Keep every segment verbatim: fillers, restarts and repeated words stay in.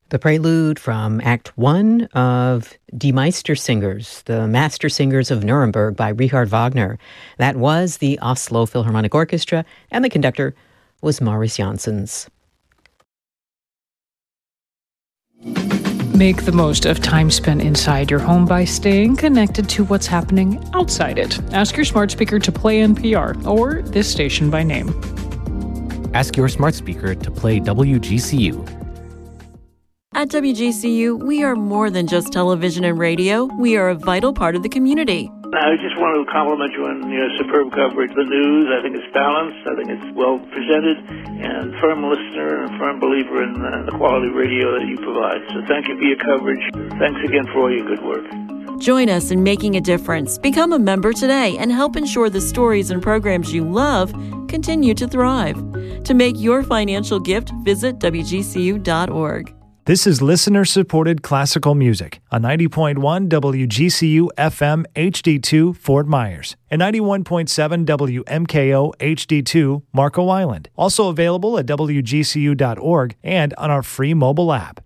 The prelude from Act One of Die Meistersingers, the Master Singers of Nuremberg by Richard Wagner. That was the Oslo Philharmonic Orchestra, and the conductor was Maurice Janssens. Make the most of time spent inside your home by staying connected to what's happening outside it. Ask your smart speaker to play N P R or this station by name. Ask your smart speaker to play W G C U. At W G C U, we are more than just television and radio. We are a vital part of the community. I just want to compliment you on your superb coverage of the news. I think it's balanced. I think it's well presented, and firm listener and firm believer in uh, the quality radio that you provide. So thank you for your coverage. Thanks again for all your good work. Join us in making a difference. Become a member today and help ensure the stories and programs you love continue to thrive. To make your financial gift, visit W G C U dot org. This is listener-supported classical music on ninety point one W G C U F M H D two Fort Myers and ninety-one point seven W M K O H D two Marco Island. Also available at W G C U dot org and on our free mobile app.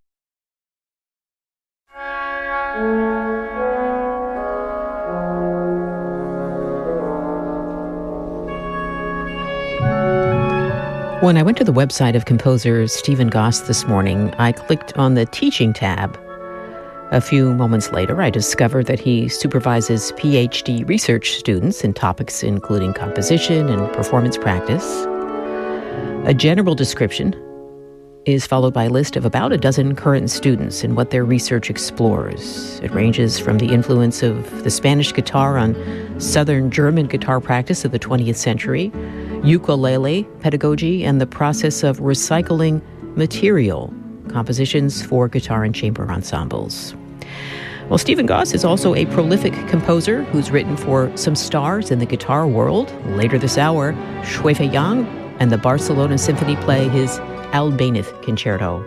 When I went to the website of composer Stephen Goss this morning, I clicked on the Teaching tab. A few moments later, I discovered that he supervises P H D research students in topics including composition and performance practice. A general description is followed by a list of about a dozen current students and what their research explores. It ranges from the influence of the Spanish guitar on Southern German guitar practice of the twentieth century, ukulele pedagogy, and the process of recycling material, compositions for guitar and chamber ensembles. Well, Stephen Goss is also a prolific composer who's written for some stars in the guitar world. Later this hour, Shui Fei Yang and the Barcelona Symphony play his Albéniz Concerto.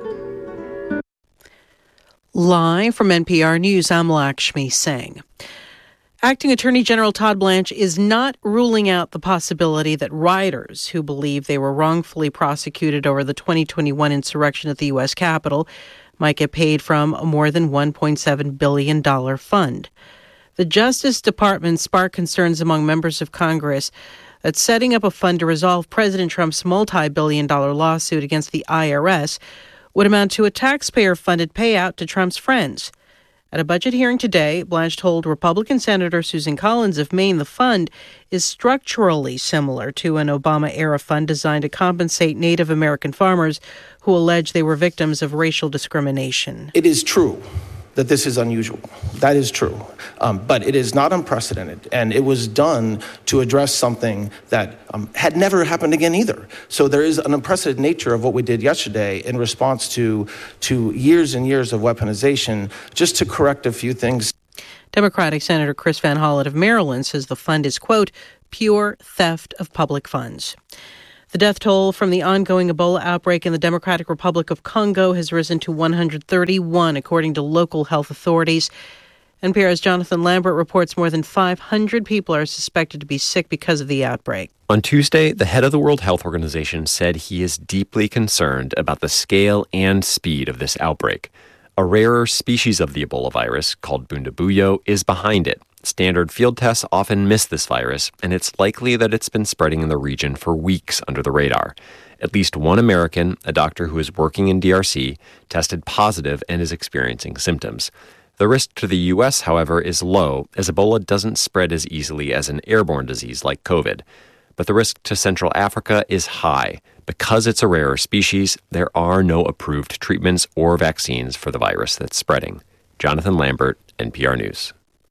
Live from N P R News, I'm Lakshmi Singh. Acting Attorney General Todd Blanche is not ruling out the possibility that rioters who believe they were wrongfully prosecuted over the twenty twenty-one insurrection at the U S Capitol might get paid from a more than one point seven billion dollars fund. The Justice Department sparked concerns among members of Congress that setting up a fund to resolve President Trump's multi-billion dollar lawsuit against the I R S would amount to a taxpayer-funded payout to Trump's friends. At a budget hearing today, Blanche told Republican Senator Susan Collins of Maine the fund is structurally similar to an Obama-era fund designed to compensate Native American farmers who allege they were victims of racial discrimination. It is true that this is unusual. That is true. Um, but it is not unprecedented, and it was done to address something that um, had never happened again either. So there is an unprecedented nature of what we did yesterday in response to, to years and years of weaponization, just to correct a few things. Democratic Senator Chris Van Hollen of Maryland says the fund is, quote, pure theft of public funds. The death toll from the ongoing Ebola outbreak in the Democratic Republic of Congo has risen to one hundred thirty-one, according to local health authorities. N P R's Jonathan Lambert reports more than five hundred people are suspected to be sick because of the outbreak. On Tuesday, the head of the World Health Organization said he is deeply concerned about the scale and speed of this outbreak. A rarer species of the Ebola virus, called Bundibugyo, is behind it. Standard field tests often miss this virus, and it's likely that it's been spreading in the region for weeks under the radar. At least one American, a doctor who is working in D R C, tested positive and is experiencing symptoms. The risk to the U S, however, is low, as Ebola doesn't spread as easily as an airborne disease like COVID. But the risk to Central Africa is high. Because it's a rarer species, there are no approved treatments or vaccines for the virus that's spreading. Jonathan Lambert, N P R News.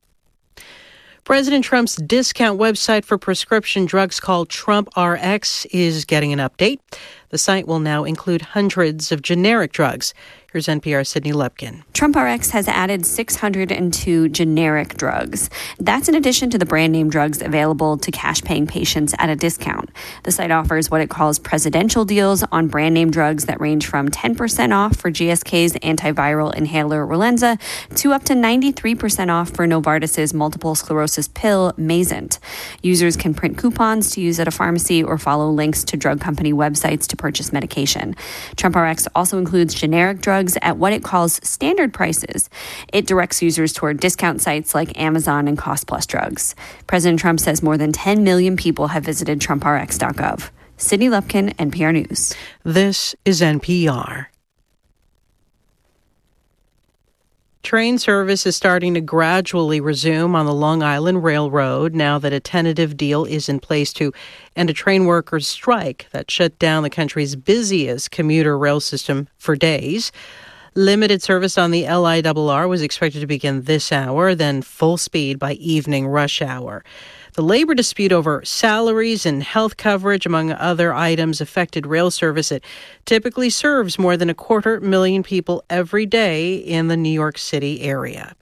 President Trump's discount website for prescription drugs called Trump R X is getting an update. The site will now include hundreds of generic drugs. Here's N P R's Sydney Lepkin. Trump R X has added six hundred two generic drugs. That's in addition to the brand name drugs available to cash-paying patients at a discount. The site offers what it calls presidential deals on brand name drugs that range from ten percent off for G S K's antiviral inhaler Relenza to up to ninety-three percent off for Novartis's multiple sclerosis pill Mayzent. Users can print coupons to use at a pharmacy or follow links to drug company websites to purchase medication. TrumpRx also includes generic drugs at what it calls standard prices. It directs users toward discount sites like Amazon and Cost Plus Drugs. President Trump says more than ten million people have visited Trump R X dot gov. Sydney Lupkin, N P R News. This is N P R. Train service is starting to gradually resume on the Long Island Railroad now that a tentative deal is in place to end a train workers' strike that shut down the country's busiest commuter rail system for days. Limited service on the L I R R was expected to begin this hour, then full speed by evening rush hour. The labor dispute over salaries and health coverage, among other items, affected rail service. It typically serves more than a quarter million people every day in the New York City area.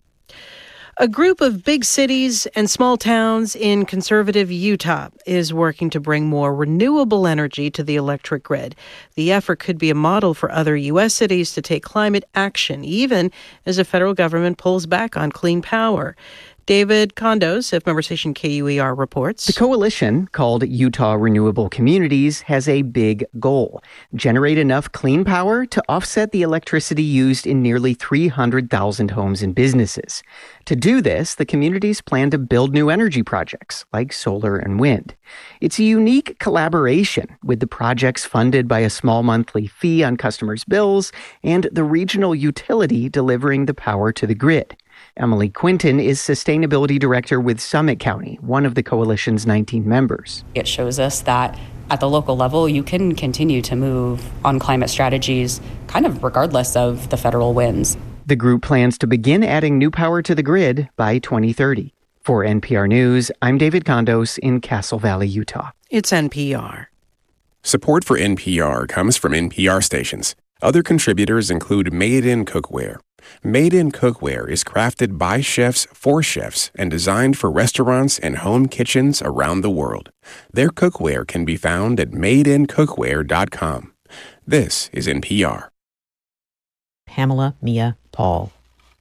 A group of big cities and small towns in conservative Utah is working to bring more renewable energy to the electric grid. The effort could be a model for other U S cities to take climate action, even as the federal government pulls back on clean power. David Condos of member station K U E R reports. The coalition, called Utah Renewable Communities, has a big goal: generate enough clean power to offset the electricity used in nearly three hundred thousand homes and businesses. To do this, the communities plan to build new energy projects like solar and wind. It's a unique collaboration, with the projects funded by a small monthly fee on customers' bills and the regional utility delivering the power to the grid. Emily Quinton is Sustainability Director with Summit County, one of the coalition's nineteen members. It shows us that at the local level, you can continue to move on climate strategies kind of regardless of the federal winds. The group plans to begin adding new power to the grid by twenty thirty. For N P R News, I'm David Condos in Castle Valley, Utah. It's N P R. Support for N P R comes from N P R stations. Other contributors include Made in Cookware. Made in Cookware is crafted by chefs for chefs and designed for restaurants and home kitchens around the world. Their cookware can be found at made in cookware dot com. This is N P R. Pamela Mia Paul.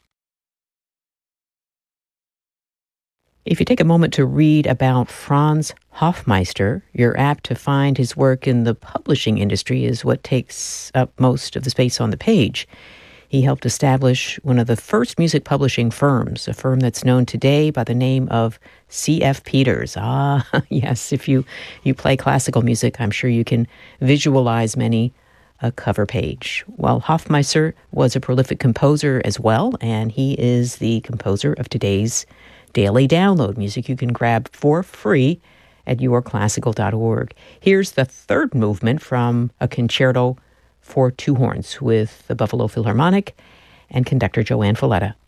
If you take a moment to read about Franz Hofmeister, you're apt to find his work in the publishing industry is what takes up most of the space on the page. He helped establish one of the first music publishing firms, a firm that's known today by the name of C F Peters. Ah, yes, if you, you play classical music, I'm sure you can visualize many a cover page. Well, Hofmeister was a prolific composer as well, and he is the composer of today's Daily Download, music you can grab for free at your classical dot org. Here's the third movement from a concerto for two horns with the Buffalo Philharmonic and conductor Joanne Falletta.